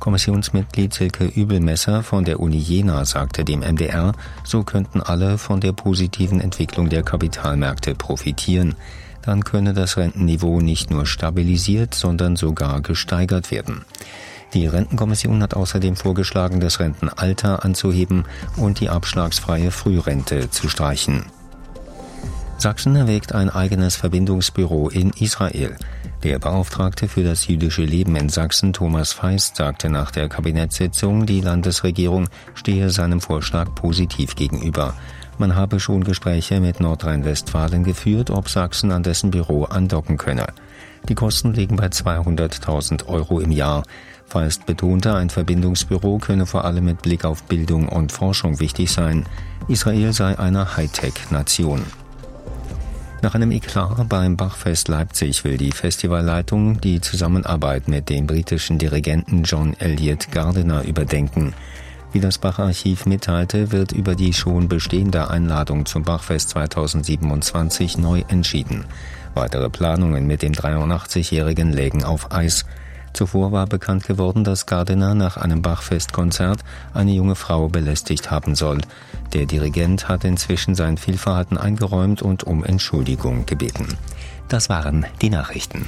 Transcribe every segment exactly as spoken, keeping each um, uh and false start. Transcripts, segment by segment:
Kommissionsmitglied Silke Übelmesser von der Uni Jena sagte dem M D R, so könnten alle von der positiven Entwicklung der Kapitalmärkte profitieren. Dann könne das Rentenniveau nicht nur stabilisiert, sondern sogar gesteigert werden. Die Rentenkommission hat außerdem vorgeschlagen, das Rentenalter anzuheben und die abschlagsfreie Frührente zu streichen. Sachsen erwägt ein eigenes Verbindungsbüro in Israel. Der Beauftragte für das jüdische Leben in Sachsen, Thomas Feist, sagte nach der Kabinettssitzung, die Landesregierung stehe seinem Vorschlag positiv gegenüber. Man habe schon Gespräche mit Nordrhein-Westfalen geführt, ob Sachsen an dessen Büro andocken könne. Die Kosten liegen bei zweihunderttausend Euro im Jahr. Feist betonte, ein Verbindungsbüro könne vor allem mit Blick auf Bildung und Forschung wichtig sein. Israel sei eine Hightech-Nation. Nach einem Eklat beim Bachfest Leipzig will die Festivalleitung die Zusammenarbeit mit dem britischen Dirigenten John Elliott Gardiner überdenken. Wie das Bach-Archiv mitteilte, wird über die schon bestehende Einladung zum Bachfest zweitausendsiebenundzwanzig neu entschieden. Weitere Planungen mit dem dreiundachtzigjährigen lägen auf Eis. Zuvor war bekannt geworden, dass Gardiner nach einem Bachfestkonzert eine junge Frau belästigt haben soll. Der Dirigent hat inzwischen sein Fehlverhalten eingeräumt und um Entschuldigung gebeten. Das waren die Nachrichten.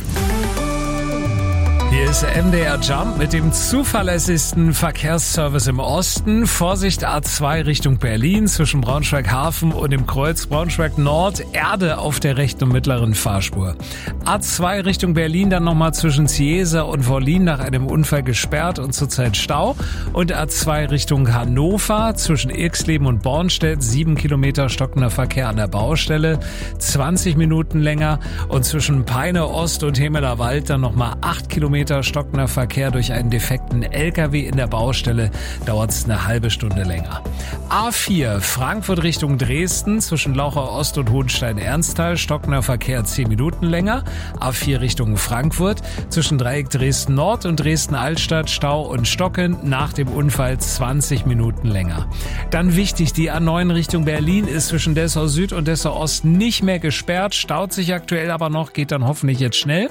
Hier ist M D R Jump mit dem zuverlässigsten Verkehrsservice im Osten. Vorsicht A zwei Richtung Berlin zwischen Braunschweig-Hafen und dem Kreuz Braunschweig-Nord. Erde auf der rechten und mittleren Fahrspur. A zwei Richtung Berlin dann nochmal zwischen Ciesa und Wollin nach einem Unfall gesperrt und zurzeit Stau. Und A zwei Richtung Hannover zwischen Irxleben und Bornstedt. Sieben Kilometer stockender Verkehr an der Baustelle. zwanzig Minuten länger. Und zwischen Peine Ost und Hemeler Wald dann nochmal acht Kilometer stockender Verkehr durch einen defekten L K W in der Baustelle, dauert es eine halbe Stunde länger. A vier Frankfurt Richtung Dresden zwischen Lauchau Ost und Hohenstein-Ernsthal, stockender Verkehr zehn Minuten länger. A vier Richtung Frankfurt zwischen Dreieck Dresden Nord und Dresden Altstadt, Stau und Stocken, nach dem Unfall zwanzig Minuten länger. Dann wichtig, die A neun Richtung Berlin ist zwischen Dessau Süd und Dessau Ost nicht mehr gesperrt, staut sich aktuell aber noch, geht dann hoffentlich jetzt schnell.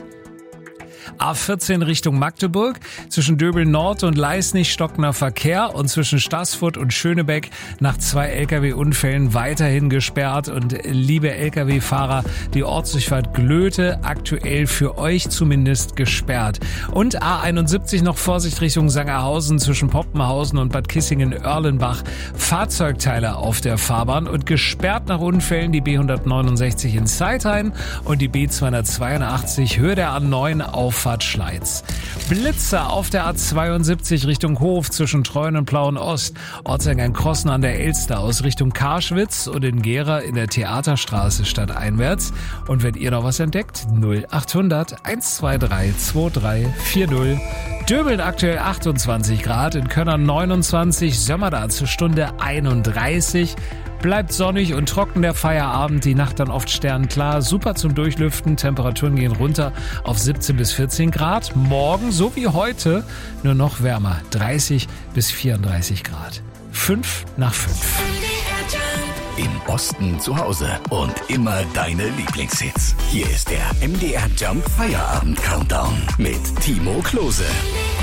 A vierzehn Richtung Magdeburg, zwischen Döbeln Nord und Leisnig stockender Verkehr und zwischen Staßfurt und Schönebeck nach zwei L K W-Unfällen weiterhin gesperrt. Und liebe L K W-Fahrer, die Ortsdurchfahrt Glöte aktuell für euch zumindest gesperrt. Und A einundsiebzig noch Vorsicht Richtung Sangerhausen zwischen Poppenhausen und Bad Kissingen-Oerlenbach. Fahrzeugteile auf der Fahrbahn und gesperrt nach Unfällen die B hundertneunundsechzig in Zeithain und die B zweihundertzweiundachtzig Höhe der A neun auf Auffahrt Schleiz. Blitzer auf der A zweiundsiebzig Richtung Hof zwischen Treuen und Plauen Ost. Ortseingang Krossen an der Elster aus Richtung Karschwitz und in Gera in der Theaterstraße stadteinwärts. Und wenn ihr noch was entdeckt, null achthundert eins zwei drei zwei drei vier null. Döbeln aktuell achtundzwanzig Grad, in Könnern neunundzwanzig, Sömmerda zur Stunde einunddreißig. Bleibt sonnig und trocken der Feierabend, die Nacht dann oft sternklar, super zum Durchlüften, Temperaturen gehen runter auf siebzehn bis vierzehn Grad. Morgen, so wie heute, nur noch wärmer, dreißig bis vierunddreißig Grad. Fünf nach fünf. Im Osten zu Hause und immer deine Lieblingshits. Hier ist der M D R Jump Feierabend Countdown mit Timo Klose.